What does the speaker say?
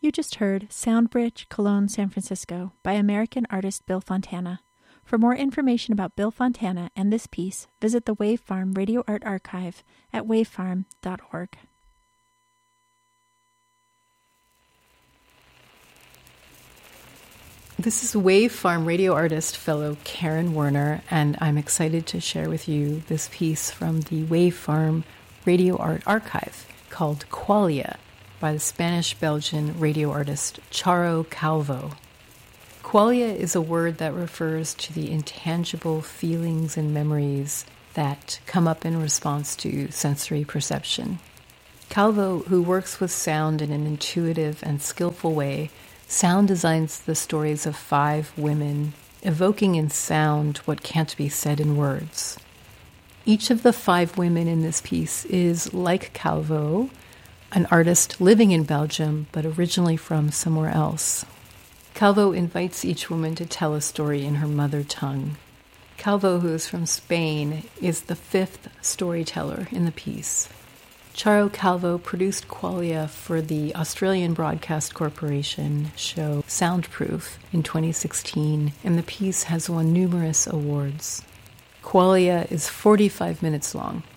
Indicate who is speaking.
Speaker 1: You just heard Soundbridge, Cologne, San Francisco by American artist Bill Fontana. For more information about Bill Fontana and this piece, visit the Wave Farm Radio Art Archive at wavefarm.org.
Speaker 2: This is Wave Farm radio artist fellow Karen Werner, and I'm excited to share with you this piece from the Wave Farm Radio Art Archive called Qualia by the Spanish-Belgian radio artist Charo Calvo. Qualia is a word that refers to the intangible feelings and memories that come up in response to sensory perception. Calvo, who works with sound in an intuitive and skillful way, sound designs the stories of 5 women, evoking in sound what can't be said in words. Each of the 5 women in this piece is, like Calvo, an artist living in Belgium, but originally from somewhere else. Calvo invites each woman to tell a story in her mother tongue. Calvo, who is from Spain, is the 5th storyteller in the piece. Charo Calvo produced Qualia for the Australian Broadcast Corporation show Soundproof in 2016, and the piece has won numerous awards. Qualia is 45 minutes long.